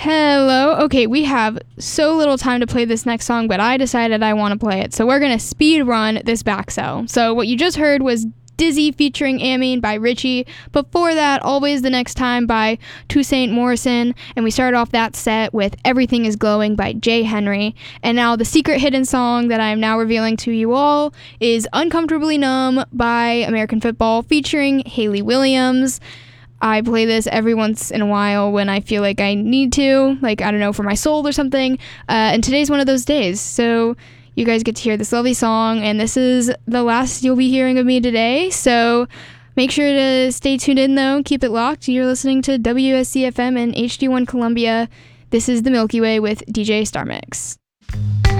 Hello. Okay, we have so little time to play this next song, but I decided I want to play it. So we're going to speed run this back cell. So what you just heard was Dizzy featuring Amine by Richie. Before that, Always the Next Time by Toussaint Morrison. And we started off that set with Everything is Glowing by Jay Henry. And now the secret hidden song that I am now revealing to you all is Uncomfortably Numb by American Football featuring Hayley Williams. I play this every once in a while when I feel like I need to, like, I don't know, for my soul or something. And today's one of those days. So you guys get to hear this lovely song, and this is the last you'll be hearing of me today. So make sure to stay tuned in, though. Keep it locked. You're listening to WSCFM and HD1 Columbia. This is the Milky Way with DJ Star Mix.